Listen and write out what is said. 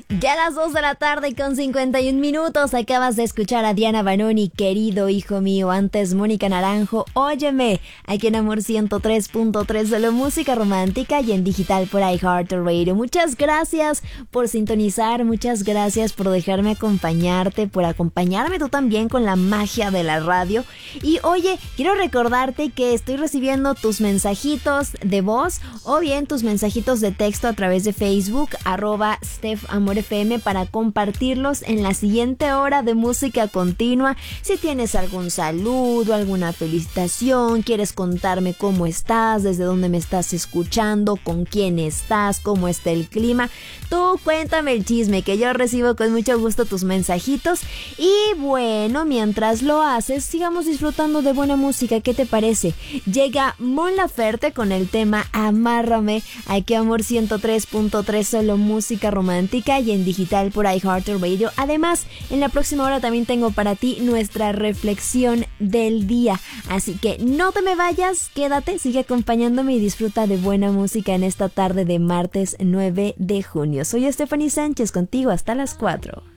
Ya a las 2 de la tarde con 51 minutos acabas de escuchar a Diana Banoni, querido hijo mío. Antes Mónica Naranjo, óyeme, aquí en Amor 103.3, solo música romántica y en digital por iHeartRadio. Muchas gracias por sintonizar, muchas gracias por dejarme acompañarte, por acompañarme tú también con la magia de la radio. Y oye, quiero recordarte que estoy recibiendo tus mensajitos de voz o bien tus mensajitos de texto a través de Facebook, @StephAmorFM, para compartirlos en la siguiente hora de música continua. Si tienes algún saludo, alguna felicitación, quieres contarme cómo estás, desde dónde me estás escuchando, con quién estás, cómo está el clima, tú cuéntame el chisme, que yo recibo con mucho gusto tus mensajitos. Y bueno, mientras lo haces, sigamos disfrutando de buena música. ¿Qué te parece? Llega Mon Laferte con el tema Amárrame, aquí Amor 103.3, solo música romántica y en digital por iHeartRadio. Además, en la próxima hora también tengo para ti nuestra reflexión del día. Así que no te me vayas, quédate, sigue acompañándome y disfruta de buena música en esta tarde de martes 9 de junio. Soy Stephanie Sánchez, contigo hasta las 4.